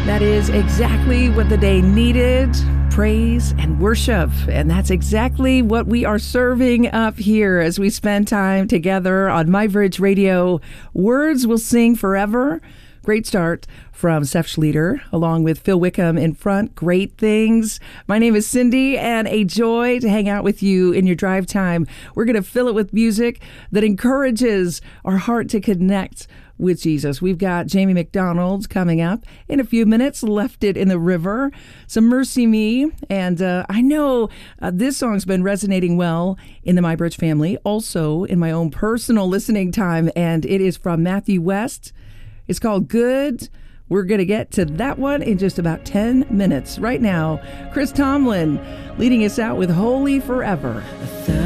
That is exactly what the day needed. Praise and worship. And that's exactly what we are serving up here as we spend time together on MyBridge Radio. Words will sing forever. Great start from Seth Schlueter, along with Phil Wickham in front. Great things. My name is Cindy, and a joy to hang out with you in your drive time. We're going to fill it with music that encourages our heart to connect with Jesus. We've got Jamie McDonald coming up in a few minutes, Left It in the River, some Mercy Me, and I know this song's been resonating well in the MyBridge family, also in my own personal listening time, and it is from Matthew West. It's called Good. We're going to get to that one in just about 10 minutes. Right now, Chris Tomlin leading us out with Holy Forever.